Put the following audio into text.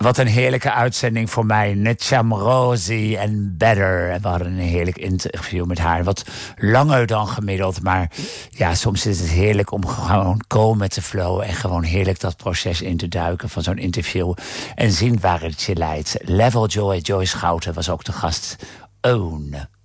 Wat een heerlijke uitzending voor mij. Netjam Rosie en Better. En we hadden een heerlijk interview met haar. Wat langer dan gemiddeld. Maar ja, soms is het heerlijk om gewoon go met de flow. En gewoon heerlijk dat proces in te duiken van zo'n interview. En zien waar het je leidt. Level Joy, Joyce Schouten was ook de gast. Own.